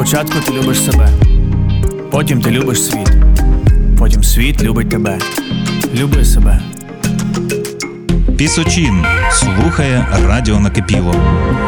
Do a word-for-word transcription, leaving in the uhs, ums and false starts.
Спочатку ти любиш себе, потім ти любиш світ, потім світ любить тебе. Люби себе. Пісочин слухає радіо Накипіло.